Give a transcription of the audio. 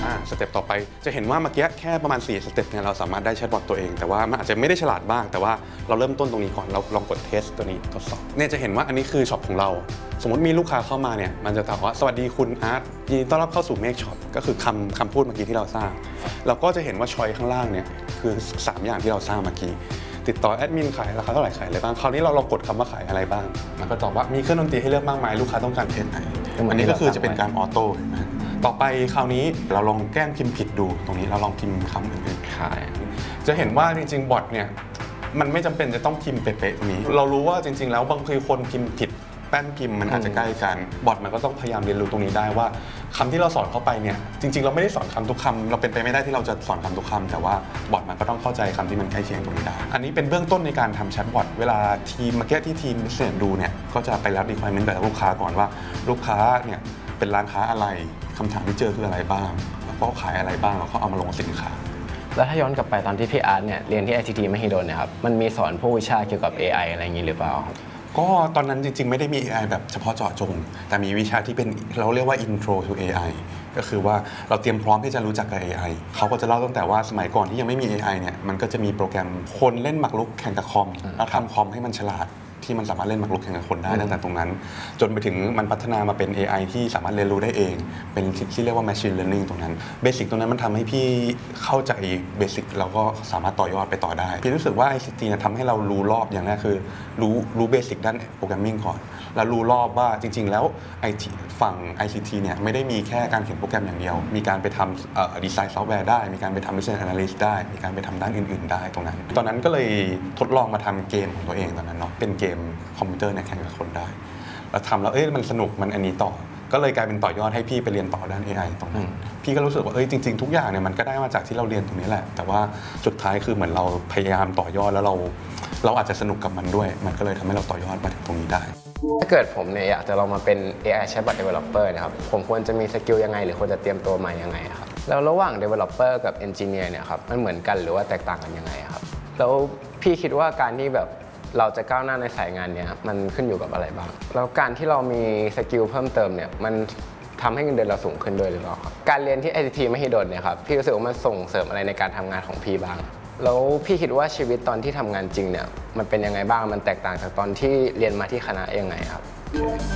สเต็ปต่อไปจะเห็นว่าเมื่อกี้แค่ประมาณ4สเต็ปเนี่ยเราสามารถได้แชทบอทตัวเองแต่ว่ามันอาจจะไม่ได้ฉลาดบ้างแต่ว่าเราเริ่มต้นตรงนี้ก่อนเราลองกดเทสตัวนี้ทดสอบเนี่ยจะเห็นว่าอันนี้คือช็อปของเราสมมติมีลูกค้าเข้ามาเนี่ยมันจะถามว่าสวัสดีคุณอาร์ตยินดีต้อนรับเข้าสู่เมฆช็อปก็คือคำพูดเมื่อกี้ที่เราสร้างเราก็จะเห็นว่าชอยข้างล่างเนี่ยคือ3อย่างที่เราสร้างเมื่อกี้ติดต่อแอดมินขายราคาเท่าไหร่ขายอะไรบ้างคราวนี้เราลองกดคำว่าขายอะไรบ้างมันก็ตอบว่ามีเครื่องดนตรีให้เลือกมากมายลูกค้าต้องการเพลงไหนอันนี้ก็คือจะเป็นการออโต้ต่อไปคราวนี้เราลองแกล้งพิมพ์ผิดดูตรงนี้เราลองพิมพ์คำอื่นๆขายจะเห็นว่าจริงๆบอทเนี่ยมันไม่จำเป็นจะต้องพิมพ์เป๊ะๆตรงนี้เรารู้ว่าจริงๆแล้วบางทีคนพิมพ์ผิดแป้นพิมพ์มันอาจจะใกล้กันบอทมันก็ต้องพยายามเรียนรู้ตรงนี้ได้ว่าคำที่เราสอนเข้าไปเนี่ยจริงๆเราไม่ได้สอนคำทุกคำเราเป็นไปไม่ได้ที่เราจะสอนคำทุกคำแต่ว่าบอทมันก็ต้องเข้าใจคำที่มันใกล้เคียงตรงนี้ได้อันนี้เป็นเบื้องต้นในการทำแชทบอทเวลาทีมมาร์เก็ตที่ทีมเสนดูเนี่ยก็จะไปรับ requirement จากลูกค้าก่อนว่าลูกค้าเนี่ยเป็นร้านค้าอะไรคำถามที่เจอคืออะไรบ้างแล้วก็ขายอะไรบ้างแล้วก็เอามาลงสินค้าแล้วถ้าย้อนกลับไปตอนที่พี่อาร์ตเนี่ยเรียนที่ ICT มหิดลเนี่ยครับมันมีสอนพวกวิชาเกี่ยวกับ AI อะไรอย่างนี้หรือเปล่าก็ตอนนั้นจริงๆไม่ได้มี AI แบบเฉพาะเจาะจงแต่มีวิชาที่เป็นเราเรียกว่า Intro to AI ก็คือว่าเราเตรียมพร้อมที่จะรู้จักกับ AI เขาก็จะเล่าตั้งแต่ว่าสมัยก่อนที่ยังไม่มี AI เนี่ยมันก็จะมีโปรแกรมคนเล่นหมากรุกแข่งกับคอมแล้วทำคอมให้มันฉลาดที่มันสามารถเล่นหมากรุกแข่งกับคนได้ตั้งแต่ตรงนั้นจนไปถึงมันพัฒนามาเป็น AI ที่สามารถเรียนรู้ได้เองเป็นที่เรียกว่า Machine Learning ตรงนั้นเบสิกตรงนั้นมันทำให้พี่เข้าใจเบสิกเราก็สามารถต่อยอดไปต่อได้พี่รู้สึกว่า ICT เนี่ยทำให้เรารู้รอบอย่างแรกคือรู้เบสิกด้านโปรแกรมมิ่งก่อนแล้วรู้รอบว่าจริงๆแล้ว IT ฝั่ง ICT เนี่ยไม่ได้มีแค่การเขียนโปรแกรมอย่างเดียวมีการไปทำดีไซน์ซอฟต์แวร์ได้มีการไปทำ Business Analyst ได้มีการไปทำด้านอื่นๆได้ตรงนั้นตอนนั้นก็เลยทดลองมาทำเกมของตัวเองตอนนั้นเนาะเป็นเกมคอมพิวเตอร์เนี่ยแข่งกับคนได้แล้วทำแล้วมันสนุกมันอันนี้ต่อก็เลยกลายเป็นต่อยอดให้พี่ไปเรียนต่อด้าน AI ตรงนั้นพี่ก็รู้สึกว่าจริงๆทุกอย่างเนี่ยมันก็ได้มาจากที่เราเรียนตรงนี้แหละแต่ว่าสุดท้ายคือเหมือนเราพยายามต่อยอดแล้วเราอาจจะสนุกกับมันด้วยมันก็เลยทำให้เราต่อยอดมาถึงตรงนี้ได้ถ้าเกิดผมเนี่ยอยากจะลองมาเป็น AI Chatbot Developer นะครับผมควรจะมีสกิลยังไงหรือควรจะเตรียมตัวมายังไงครับแล้วระหว่าง Developer กับ Engineer เนี่ยครับมันเหมือนกันหรือว่าแตกต่างกันยังไงครับแล้วพี่คิดว่าการที่แบบเราจะก้าวหน้าในสายงานนี้มันขึ้นอยู่กับอะไรบ้างแล้วการที่เรามีสกิลเพิ่มเติมเนี่ยมันทำให้เงินเดือนเราสูงขึ้นด้วยหรือเปล่าครับการเรียนที่ ICT มหิดลเนี่ยครับพี่รู้สึกว่ามันส่งเสริมอะไรในการทำงานของพี่บ้างแล้วพี่คิดว่าชีวิตตอนที่ทำงานจริงเนี่ยมันเป็นยังไงบ้างมันแตกต่างจากตอนที่เรียนมาที่คณะยังไงครับ